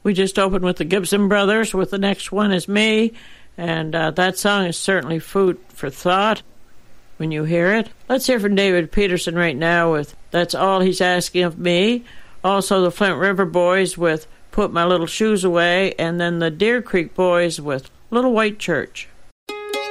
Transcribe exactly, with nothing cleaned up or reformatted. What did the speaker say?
We just opened with the Gibson Brothers, with the next one is me, and uh, that song is certainly food for thought when you hear it. Let's hear from David Peterson right now with That's All He's Asking of Me. Also the Flint River Boys with Put My Little Shoes Away, and then the Deer Creek Boys with Little White Church.